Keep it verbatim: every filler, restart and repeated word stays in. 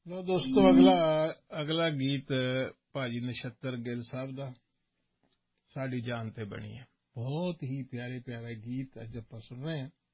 ਲੋ ਦੋਸਤੋ, ਅਗਲਾ ਅਗਲਾ ਗੀਤ ਭਾਜੀ ਨਛੱਤਰ ਗਿੱਲ ਸਾਹਿਬ ਦਾ ਸਾਡੀ ਜਾਨ ਤੇ ਬਣੀ ਹੈ। ਬਹੁਤ ਹੀ ਪਿਆਰੇ ਪਿਆਰੇ ਗੀਤ ਅੱਜ ਆਪਾਂ ਸੁਣ ਰਹੇ ਹਾਂ।